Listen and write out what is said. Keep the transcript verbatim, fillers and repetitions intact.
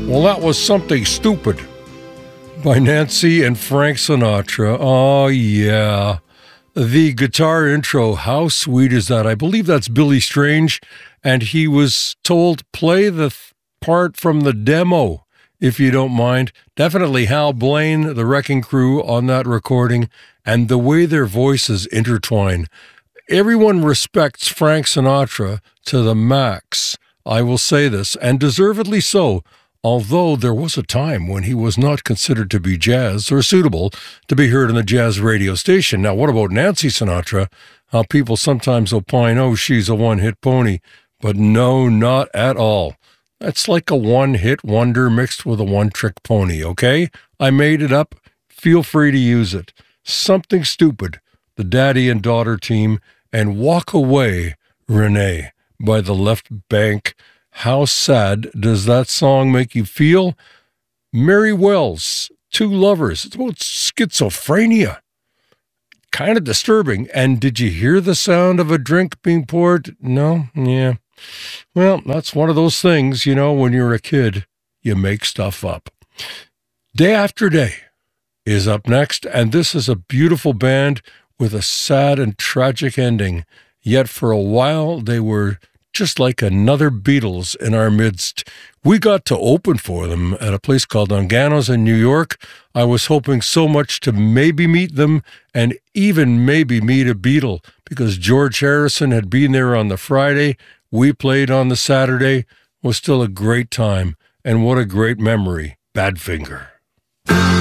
Well, that was Something Stupid by Nancy and Frank Sinatra. Oh, yeah. The guitar intro, how sweet is that? I believe that's Billy Strange, and he was told, play the th- part from the demo, if you don't mind. Definitely Hal Blaine, the Wrecking Crew on that recording, and the way their voices intertwine. Everyone respects Frank Sinatra to the max. I will say this, and deservedly so, although there was a time when he was not considered to be jazz or suitable to be heard on the jazz radio station. Now, what about Nancy Sinatra? How people sometimes opine, oh, she's a one-hit pony. But no, not at all. That's like a one-hit wonder mixed with a one-trick pony, okay? I made it up. Feel free to use it. Something Stupid, the Daddy and Daughter Team, and Walk Away, Renee, by the Left Bank. How sad does that song make you feel? Mary Wells, Two Lovers. It's about schizophrenia. Kind of disturbing. And did you hear the sound of a drink being poured? No? Yeah. Well, that's one of those things, you know, when you're a kid, you make stuff up. Day After Day is up next, and this is a beautiful band with a sad and tragic ending. Yet for a while, they were just like another Beatles in our midst. We got to open for them at a place called Ongano's in New York. I was hoping so much to maybe meet them and even maybe meet a Beatle, because George Harrison had been there on the Friday. We played on the Saturday. It was still a great time, and what a great memory. Badfinger.